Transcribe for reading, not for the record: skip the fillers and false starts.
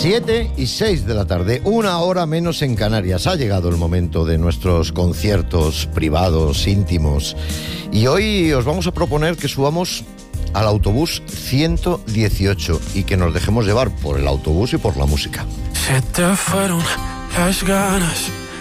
7:06 de la tarde, 1 hora menos en Canarias. Ha llegado el momento de nuestros conciertos privados, íntimos. Y hoy os vamos a proponer que subamos al autobús 118 y que nos dejemos llevar por el autobús y por la música. Se te fueron las ganas